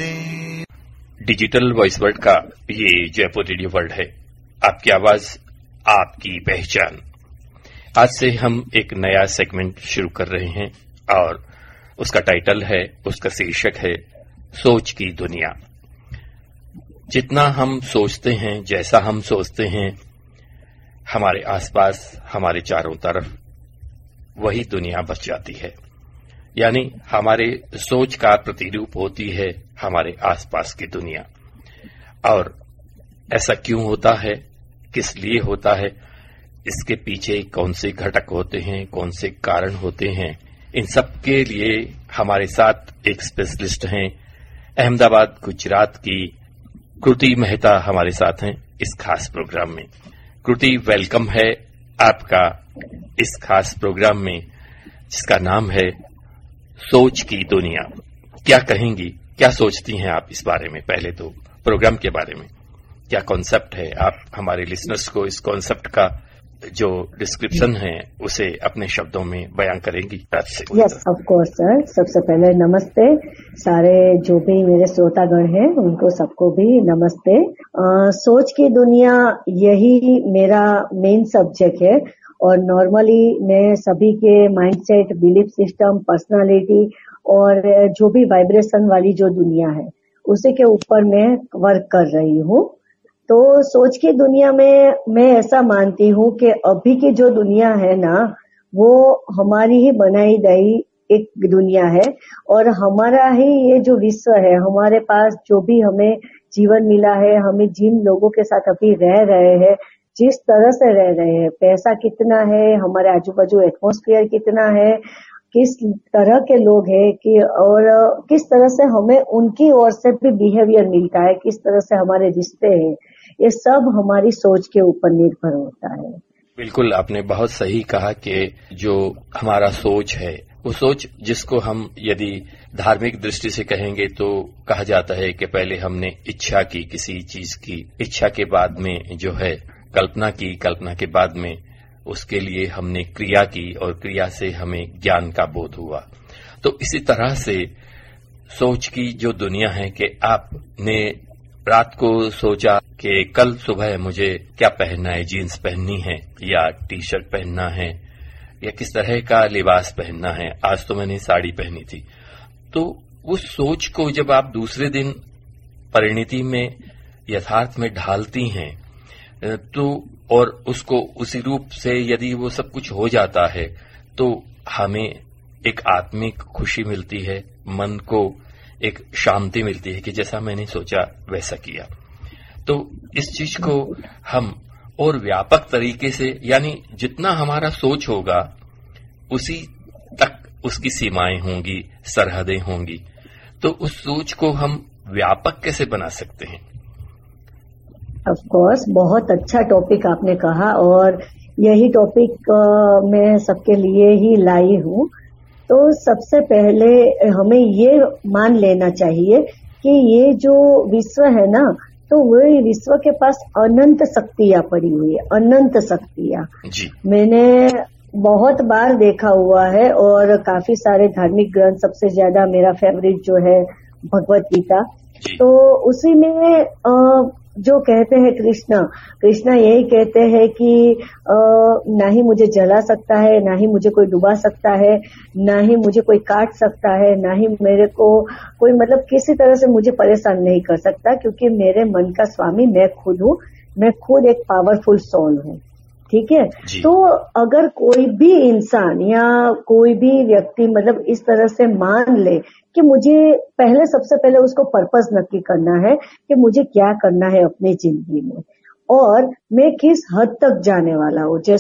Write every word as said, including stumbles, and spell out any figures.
Digital voice world का ये Jaipur radio world है, आपकी आवाज आपकी पहचान। आज से हम एक नया सेगमेंट शुरू कर रहे हैं और उसका टाइटल है, उसका शीर्षक है सोच की दुनिया। जितना हम सोचते हैं, जैसा हम सोचते हैं, हमारे आसपास, हमारे चारों तरफ वही दुनिया बच जाती है। यानी हमारे सोच का प्रतिरूप होती है हमारे आसपास की दुनिया। और ऐसा क्यों होता है, किस लिए होता है, इसके पीछे कौन से घटक होते हैं, कौन से कारण होते हैं, इन सब के लिए हमारे साथ एक स्पेशलिस्ट हैं। अहमदाबाद गुजरात की कृति मेहता हमारे साथ हैं इस खास प्रोग्राम में। कृति, वेलकम है आपका इस खास प्रोग्राम में जिसका नाम है सोच की दुनिया। क्या कहेंगी, क्या सोचती हैं आप इस बारे में? पहले तो प्रोग्राम के बारे में क्या कॉन्सेप्ट है, आप हमारे लिसनर्स को इस कॉन्सेप्ट का जो डिस्क्रिप्शन है उसे अपने शब्दों में बयां करेंगी? Yes, of course sir. सबसे पहले नमस्ते सारे जो भी मेरे श्रोतागण हैं, उनको सबको भी नमस्ते। आ, सोच की दुनिया यही मेरा मेन सब्जेक्ट है और नॉर्मली मैं सभी के माइंडसेट, बिलीफ सिस्टम, पर्सनालिटी और जो भी वाइब्रेशन वाली जो दुनिया है उसी के ऊपर मैं वर्क कर रही हूँ। तो सोच की दुनिया में मैं ऐसा मानती हूँ कि अभी की जो दुनिया है ना, वो हमारी ही बनाई गई एक दुनिया है और हमारा ही ये जो विश्व है, हमारे पास जो भी हमें जीवन मिला है, हमें जिन लोगों के साथ अभी रह रहे हैं, जिस तरह से रह रहे हैं, पैसा कितना है, हमारे आजू बाजू एटमॉस्फेयर कितना है, किस तरह के लोग हैं कि और किस तरह से हमें उनकी ओर से भी बिहेवियर मिलता है, किस तरह से हमारे रिश्ते हैं, ये सब हमारी सोच के ऊपर निर्भर होता है। बिल्कुल, आपने बहुत सही कहा कि जो हमारा सोच है, वो सोच जिसको हम यदि धार्मिक दृष्टि से कहेंगे तो कहा जाता है कि पहले हमने इच्छा की, किसी चीज की इच्छा के बाद में जो है कल्पना की, कल्पना के बाद में उसके लिए हमने क्रिया की और क्रिया से हमें ज्ञान का बोध हुआ। तो इसी तरह से सोच की जो दुनिया है कि आपने रात को सोचा कि कल सुबह मुझे क्या पहनना है, जीन्स पहननी है या टी शर्ट पहनना है या किस तरह का लिबास पहनना है। आज तो मैंने साड़ी पहनी थी। तो उस सोच को जब आप दूसरे दिन परिणति में, यथार्थ में ढालती हैं तो और उसको उसी रूप से यदि वो सब कुछ हो जाता है तो हमें एक आत्मिक खुशी मिलती है, मन को एक शांति मिलती है कि जैसा मैंने सोचा वैसा किया। तो इस चीज को हम और व्यापक तरीके से, यानी जितना हमारा सोच होगा उसी तक उसकी सीमाएं होंगी, सरहदें होंगी। तो उस सोच को हम व्यापक कैसे बना सकते हैं? ऑफ कोर्स, बहुत अच्छा टॉपिक आपने कहा और यही टॉपिक मैं सबके लिए ही लाई हूँ। तो सबसे पहले हमें ये मान लेना चाहिए कि ये जो विश्व है ना, तो वही विश्व के पास अनंत शक्तियां पड़ी हुई है, अनंत शक्तियां। मैंने बहुत बार देखा हुआ है और काफी सारे धार्मिक ग्रंथ, सबसे ज्यादा मेरा फेवरेट जो है भगवत गीता, तो उसी में आ, जो कहते हैं कृष्णा कृष्णा यही कहते हैं कि आ, ना ही मुझे जला सकता है, ना ही मुझे कोई डुबा सकता है, ना ही मुझे कोई काट सकता है, ना ही मेरे को कोई मतलब किसी तरह से मुझे परेशान नहीं कर सकता, क्योंकि मेरे मन का स्वामी मैं खुद हूँ, मैं खुद एक पावरफुल सोल हूँ। ठीक है। तो अगर कोई भी इंसान या कोई भी व्यक्ति मतलब इस तरह से मान ले कि मुझे पहले, सबसे पहले उसको पर्पस नक्की करना है कि मुझे क्या करना है अपनी जिंदगी में और मैं किस हद तक जाने वाला हूँ।